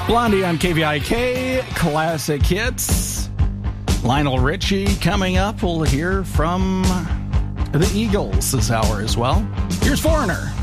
Blondie on KVIK, classic hits. Lionel Richie coming up. We'll hear from the Eagles this hour as well. Here's Foreigner.